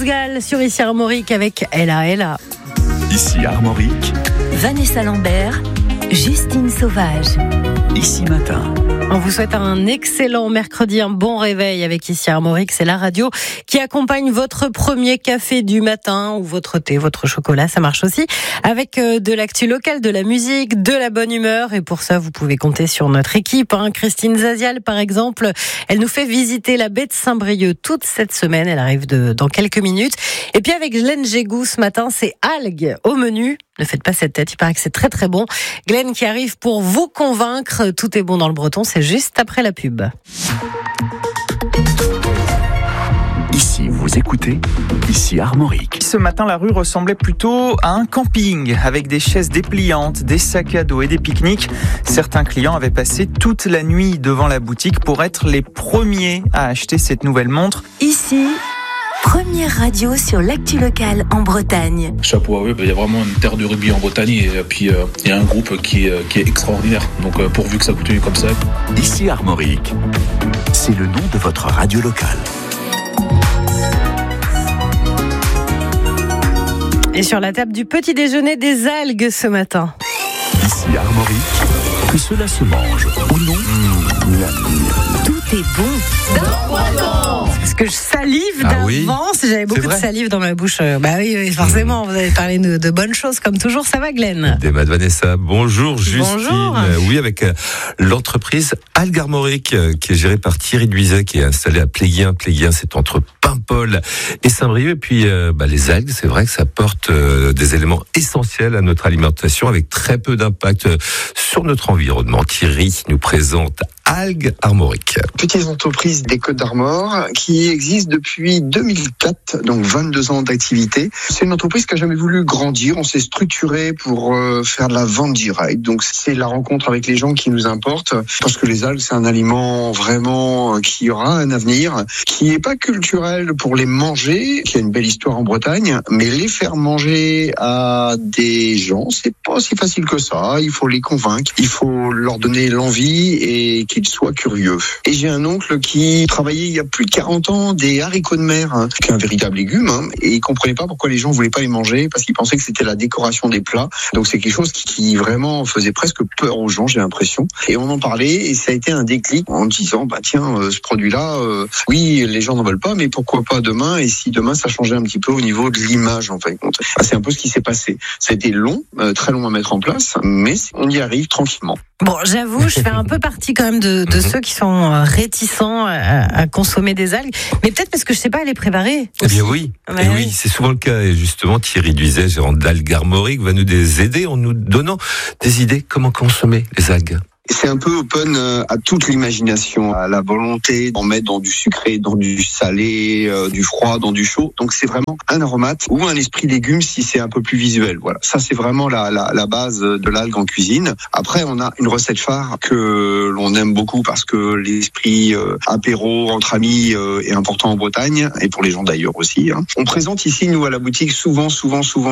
Gall sur Ici Armorique avec Ella. Ici Armorique, Vanessa Lambert, Justine Sauvage. Ici Matin. On vous souhaite un excellent mercredi, un bon réveil avec Ici Armorique. C'est la radio qui accompagne votre premier café du matin ou votre thé, votre chocolat, ça marche aussi. Avec de l'actu locale, de la musique, de la bonne humeur. Et pour ça, vous pouvez compter sur notre équipe. Christine Zazial, par exemple, elle nous fait visiter la baie de Saint-Brieuc toute cette semaine. Elle arrive dans quelques minutes. Et puis avec Glenn Gégou ce matin, c'est algues au menu. Ne faites pas cette tête, il paraît que c'est très très bon. Glenn qui arrive pour vous convaincre. Tout est bon dans le breton, c'est juste après la pub. Ici, vous écoutez Ici Armorique. Ce matin, la rue ressemblait plutôt à un camping, avec des chaises dépliantes, des sacs à dos et des pique-niques. Certains clients avaient passé toute la nuit devant la boutique pour être les premiers à acheter cette nouvelle montre. Ici, première radio sur l'actu locale en Bretagne. Chapeau à eux, il y a vraiment une terre de rugby en Bretagne et puis il y a un groupe qui est extraordinaire. Donc pourvu que ça continue comme ça. Ici Armorique, c'est le nom de votre radio locale. Et sur la table du petit déjeuner, des algues ce matin. Ici Armorique, que cela se mange ou non. Tout est bon. Parce que je salive d'avance, oui, j'avais beaucoup de salive dans ma bouche. Bah oui, forcément, vous avez parlé de bonnes choses comme toujours. Ça va, Glenn? Des maths, Vanessa. Bonjour, Justine. Bonjour. Oui, avec l'entreprise Algues Armorique qui est gérée par Thierry Duizet, qui est installé à Pléguien. Pléguien, c'est entre Paimpol et Saint-Brieuc. Et puis, les algues, c'est vrai que ça apporte des éléments essentiels à notre alimentation avec très peu d'impact sur notre environnement. Thierry nous présente Algues Armorique. Petite entreprise des Côtes d'Armor qui existe depuis 2004, donc 22 ans d'activité. C'est une entreprise qui a jamais voulu grandir. On s'est structuré pour faire de la vente directe. Donc c'est la rencontre avec les gens qui nous importe, parce que les algues, c'est un aliment vraiment qui aura un avenir, qui est pas culturel pour les manger, qui a une belle histoire en Bretagne, mais les faire manger à des gens, c'est pas si facile que ça. Il faut les convaincre, il faut leur donner l'envie et qu'ils soient curieux. Et j'ai un oncle qui travaillait il y a plus de 40 ans des haricots de mer, qui est un véritable légume, et il comprenait pas pourquoi les gens voulaient pas les manger, parce qu'ils pensaient que c'était la décoration des plats. Donc c'est quelque chose qui vraiment faisait presque peur aux gens, j'ai l'impression. Et on en parlait, et ça a été un déclic en disant, ce produit-là, oui, les gens n'en veulent pas, mais pourquoi pas demain? Et si demain ça changeait un petit peu au niveau de l'image, en fin de compte. C'est un peu ce qui s'est passé. Ça a été long, très long à mettre en place, mais on y arrive tranquillement. Bon, j'avoue, je fais un peu partie quand même de ceux qui sont réticents à consommer des algues, mais peut-être parce que je sais pas les préparer. Eh bien oui, Ouais. et oui, c'est souvent le cas. Et justement, Thierry Duizet, gérant d'Algues Armorique, va nous aider en nous donnant des idées comment consommer les algues. C'est un peu open à toute l'imagination, à la volonté d'en mettre dans du sucré, dans du salé, du froid, dans du chaud. Donc c'est vraiment un aromate ou un esprit légume si c'est un peu plus visuel. Voilà, ça c'est vraiment la base de l'algue en cuisine. Après, on a une recette phare que l'on aime beaucoup parce que l'esprit apéro entre amis est important en Bretagne et pour les gens d'ailleurs aussi. On présente ici, nous, à la boutique, souvent sous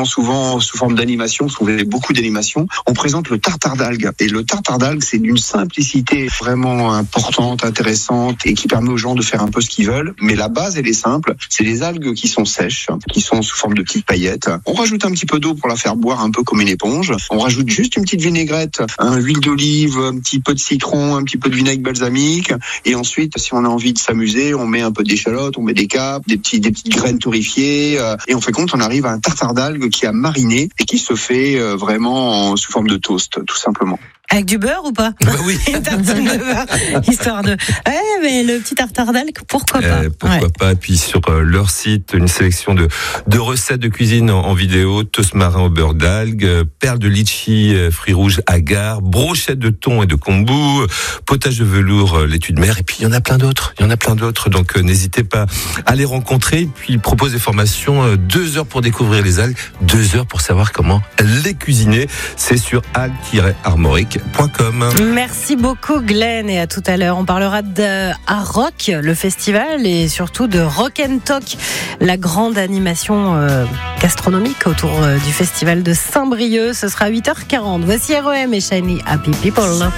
forme d'animation, vous trouvez beaucoup d'animation. On présente le tartare d'algues. Et le tartare d'algues, c'est d'une simplicité vraiment importante, intéressante et qui permet aux gens de faire un peu ce qu'ils veulent. Mais la base, elle est simple. C'est des algues qui sont sèches, qui sont sous forme de petites paillettes. On rajoute un petit peu d'eau pour la faire boire un peu comme une éponge. On rajoute juste une petite vinaigrette, huile d'olive, un petit peu de citron, un petit peu de vinaigre balsamique. Et ensuite, si on a envie de s'amuser, on met un peu d'échalotes, on met des capes, des petites graines torréfiées. Et on fait compte, on arrive à un tartare d'algues qui a mariné et qui se fait vraiment sous forme de toast, tout simplement. Avec du beurre ou pas? Oui. Une tartine de beurre, histoire de... mais le petit tartare d'algues, pourquoi pas? Pourquoi pas. Et puis sur leur site, une sélection de recettes de cuisine en vidéo, toast marin au beurre d'algues, perles de litchi, fruits rouges agar, brochettes de thon et de kombu, potage de velours, laitue de mer, et puis il y en a plein d'autres. Donc n'hésitez pas à les rencontrer. Puis ils proposent des formations, 2 heures pour découvrir les algues, 2 heures pour savoir comment les cuisiner. C'est sur algues-armorique. Merci beaucoup Glenn, et à tout à l'heure. On parlera de Rock, le festival, et surtout de Rock and Talk, la grande animation gastronomique autour du festival de Saint-Brieuc. Ce sera à 8h40. Voici REM et Shiny Happy People.